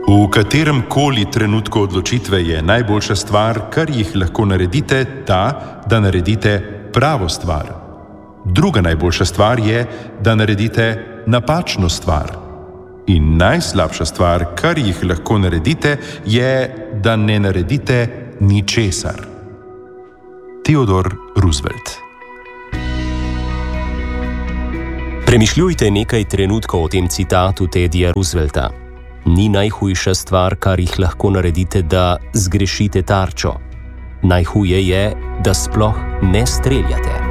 V katerem koli trenutku odločitve je najboljša stvar, kar jih lahko naredite, ta, da naredite pravo stvar. Druga najboljša stvar je, da naredite napačno stvar. In najslabša stvar, kar jih lahko naredite, je, da ne naredite ničesar. Theodore Roosevelt. Premišljujte nekaj trenutkov o tem citatu Theodora Roosevelta. Ni najhujša stvar, kar jih lahko naredite, da zgrešite tarčo. Najhuje je, da sploh ne streljate.